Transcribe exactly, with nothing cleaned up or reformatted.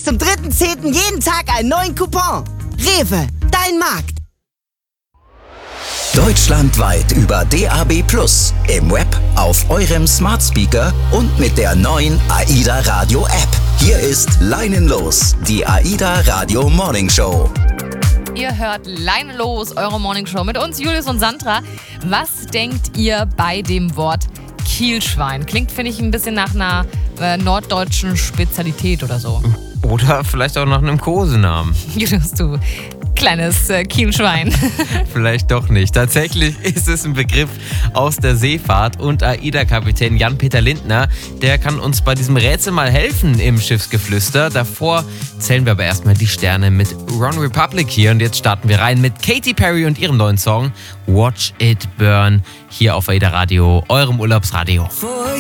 Bis zum dritten zehnten jeden Tag einen neuen Coupon. Rewe, dein Markt. Deutschlandweit über D A B plus, im Web, auf eurem Smart Speaker und mit der neuen AIDA Radio App. Hier ist Leinenlos, die AIDA Radio Morning Show. Ihr hört Leinenlos, eure Morning Show mit uns, Julius und Sandra. Was denkt ihr bei dem Wort Kielschwein? Klingt, finde ich, ein bisschen nach einer äh, norddeutschen Spezialität oder so. Oder vielleicht auch nach einem Kosenamen. Julius, du kleines äh, Kielschwein. Vielleicht doch nicht. Tatsächlich ist es ein Begriff aus der Seefahrt und AIDA-Kapitän Jan-Peter Lindner, der kann uns bei diesem Rätsel mal helfen im Schiffsgeflüster. Davor zählen wir aber erstmal die Sterne mit One Republic hier und jetzt starten wir rein mit Katy Perry und ihrem neuen Song Watch It Burn hier auf AIDA Radio, eurem Urlaubsradio.